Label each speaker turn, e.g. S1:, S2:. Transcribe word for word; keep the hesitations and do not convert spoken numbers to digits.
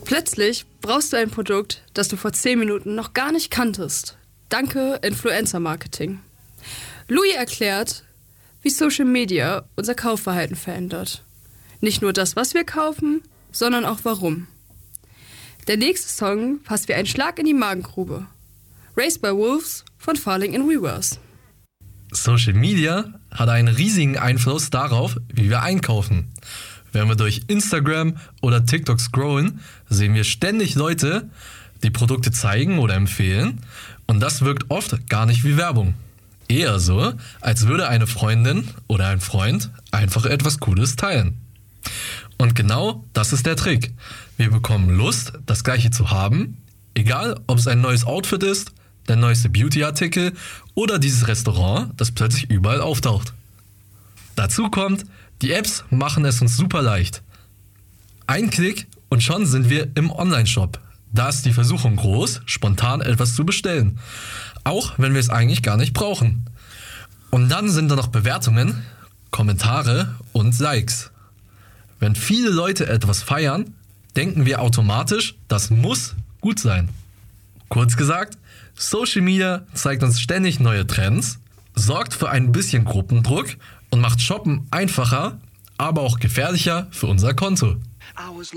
S1: Plötzlich brauchst du ein Produkt, das du vor zehn Minuten noch gar nicht kanntest. Danke Influencer-Marketing. Louis erklärt, wie Social Media unser Kaufverhalten verändert. Nicht nur das, was wir kaufen, sondern auch warum. Der nächste Song passt wie ein Schlag in die Magengrube. Raised by Wolves von Falling in Reverse.
S2: Social Media hat einen riesigen Einfluss darauf, wie wir einkaufen. Wenn wir durch Instagram oder TikTok scrollen, sehen wir ständig Leute, die Produkte zeigen oder empfehlen, und das wirkt oft gar nicht wie Werbung. Eher so, als würde eine Freundin oder ein Freund einfach etwas Cooles teilen. Und genau das ist der Trick. Wir bekommen Lust, das Gleiche zu haben, egal ob es ein neues Outfit ist, der neueste Beauty-Artikel oder dieses Restaurant, das plötzlich überall auftaucht. Dazu kommt, die Apps machen es uns super leicht. Ein Klick und schon sind wir im Online-Shop. Da ist die Versuchung groß, spontan etwas zu bestellen. Auch wenn wir es eigentlich gar nicht brauchen. Und dann sind da noch Bewertungen, Kommentare und Likes. Wenn viele Leute etwas feiern, denken wir automatisch, das muss gut sein. Kurz gesagt, Social Media zeigt uns ständig neue Trends, sorgt für ein bisschen Gruppendruck und macht Shoppen einfacher, aber auch gefährlicher für unser Konto.